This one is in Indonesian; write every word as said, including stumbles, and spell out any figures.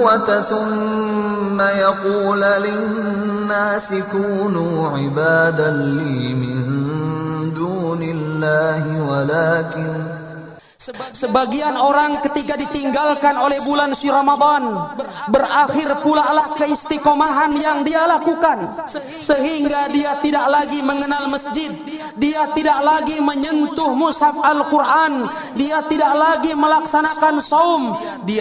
النبوة ثم يقول للناس كونوا عبادا لي من دون الله ولكن Sebagian orang ketika ditinggalkan oleh bulan suci Ramadan, berakhir pula lah keistiqomahan yang dia lakukan, sehingga dia tidak lagi mengenal masjid, dia tidak lagi menyentuh mushaf Al-Quran, dia tidak lagi melaksanakan saum, dia